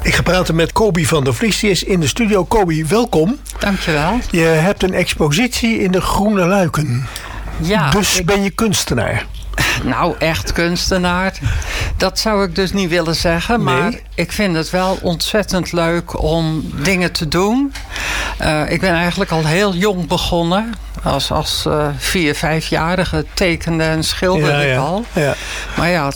Ik ga praten met Kobi van der Vlies. Die is in de studio. Kobi, welkom. Dankjewel. Je hebt een expositie in de Groene Luiken. Ja. Dus ben je kunstenaar? Nou, echt kunstenaar. Dat zou ik dus niet willen zeggen. Nee. Maar ik vind het wel ontzettend leuk om dingen te doen. Ik ben eigenlijk al heel jong begonnen. Als 4, 5-jarige tekende en schilderde ik al. Ja. Maar ja,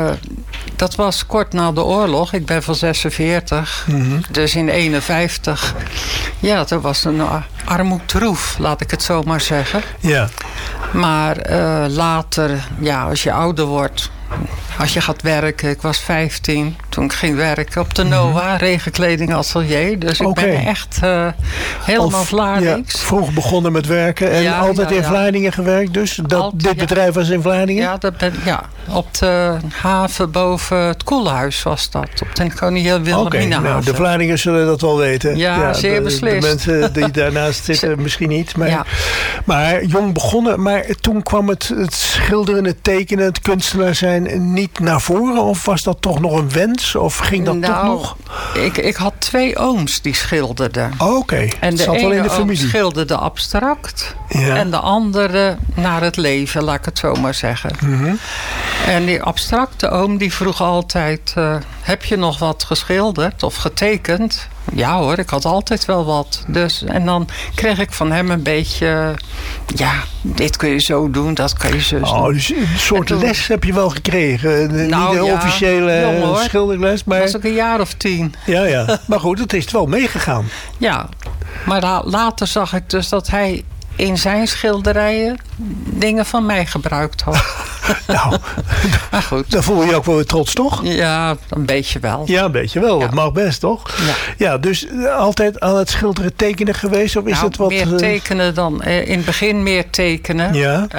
dat was kort na de oorlog. Ik ben van 46. Mm-hmm. Dus in 51. Ja, dat was een armoedroef, laat ik het zo maar zeggen. Ja. Maar later, ja, als je ouder wordt, als je gaat werken. Ik was 15 toen ik ging werken op de NOA, regenkleding atelier. Dus ik ben echt helemaal Vlaardings. Ja, vroeg begonnen met werken en altijd in Vlaardingen gewerkt dus? Dit bedrijf was in Vlaardingen? Ja, op de haven boven het Koelhuis was dat. Op de Koningin Wilhelminahaven. Nou, de Vlaardingen zullen dat wel weten. Ja, zeer beslist. De mensen die daarnaast zitten misschien niet. Maar jong begonnen. Maar toen kwam het schilderen, het tekenen, het kunstenaar zijn niet naar voren? Of was dat toch nog een wens? Of ging dat toch nog? Ik had 2 ooms die schilderden. Oké. En de ene oom schilderde abstract. Ja. En de andere naar het leven, laat ik het zo maar zeggen. Mm-hmm. En die abstracte oom die vroeg altijd... heb je nog wat geschilderd of getekend? Ja hoor, ik had altijd wel wat. Dus, en dan kreeg ik van hem een beetje... Ja, dit kun je zo doen, dat kan je zo doen. Dus een soort les heb je wel gekregen. Niet de officiële schilderles, maar... Dat was ook een jaar of 10. Ja. Maar goed, het is wel meegegaan. Ja, maar later zag ik dus dat hij... in zijn schilderijen dingen van mij gebruikt had. Nou, maar goed. Dan voel je je ook wel weer trots, toch? Ja, een beetje wel. Ja, een beetje wel. Dat mag best, toch? Ja, dus altijd aan het schilderen tekenen geweest? Of is het wat... meer tekenen dan... in het begin meer tekenen.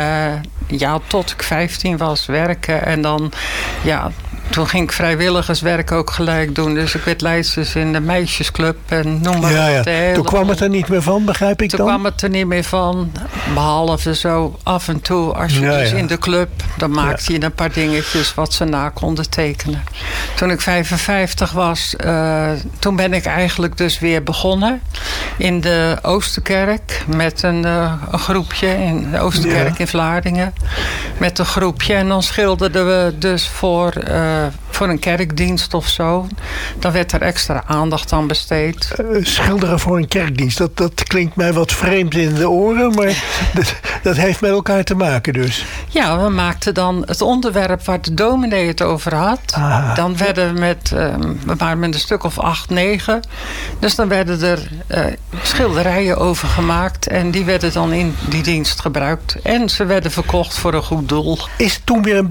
Ja. Tot ik 15 was werken. En dan... Ja, toen ging ik vrijwilligerswerk ook gelijk doen. Dus ik werd leidster in de meisjesclub en noem maar op. Toen kwam het er niet meer van, begrijp ik dan? Toen kwam het er niet meer van. Behalve zo af en toe, als je dus in de club... dan maakte je een paar dingetjes wat ze na konden tekenen. Toen ik 55 was, toen ben ik eigenlijk dus weer begonnen... in de Oosterkerk met een groepje. In de Oosterkerk in Vlaardingen. Met een groepje. En dan schilderden we dus voor een kerkdienst of zo. Dan werd er extra aandacht aan besteed. Schilderen voor een kerkdienst, dat klinkt mij wat vreemd in de oren, maar dat heeft met elkaar te maken dus. Ja, we maakten dan het onderwerp waar de dominee het over had. Dan werden we waren met een stuk of 8, 9. Dus dan werden er schilderijen over gemaakt en die werden dan in die dienst gebruikt. En ze werden verkocht voor een goed doel. Is het toen weer een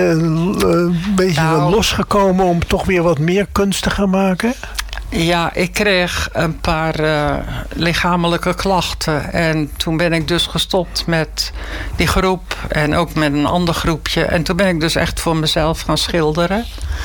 beetje losgekomen om toch weer wat meer kunst te gaan maken? Ja, ik kreeg een paar lichamelijke klachten. En toen ben ik dus gestopt met die groep. En ook met een ander groepje. En toen ben ik dus echt voor mezelf gaan schilderen.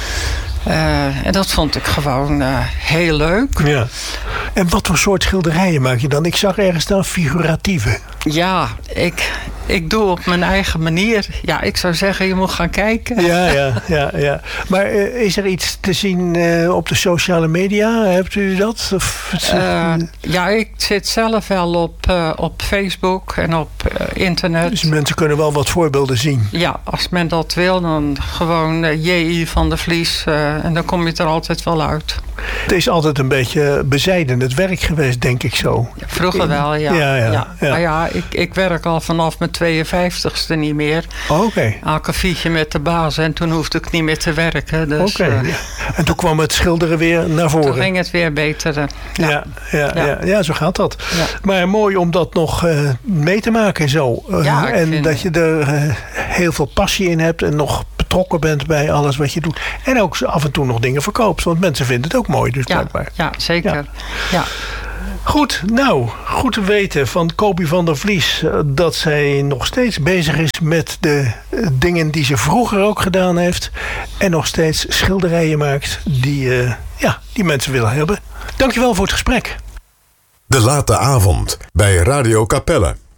En dat vond ik gewoon heel leuk. Ja. En wat voor soort schilderijen maak je dan? Ik zag ergens dan figuratieve. Ja, ik doe op mijn eigen manier. Ja, ik zou zeggen, je moet gaan kijken. Ja. Maar is er iets te zien op de sociale media? Hebt u dat? Ja, ik zit zelf wel op Facebook en op internet. Dus mensen kunnen wel wat voorbeelden zien? Ja, als men dat wil, dan gewoon J.I. van der Vlies. En dan kom je er altijd wel uit. Het is altijd een beetje bezijdend werk geweest, denk ik zo. Vroeger wel, ja. Maar ja, ik werk al vanaf mijn 52ste niet meer. Oké. Akkefietje met de baas en toen hoefde ik niet meer te werken. Dus, en toen kwam het schilderen weer naar voren. Toen ging het weer beter. Ja, zo gaat dat. Ja. Maar mooi om dat nog mee te maken zo. En dat je er heel veel passie in hebt en nog betrokken bent bij alles wat je doet. En ook af en toe nog dingen verkoopt. Want mensen vinden het ook mooi, dus blijkbaar. Ja, zeker. Ja. Goed, nou, goed te weten van Kobi van der Vlies dat zij nog steeds bezig is met de dingen die ze vroeger ook gedaan heeft. En nog steeds schilderijen maakt die mensen willen hebben. Dankjewel voor het gesprek. De Late Avond bij Radio Capelle.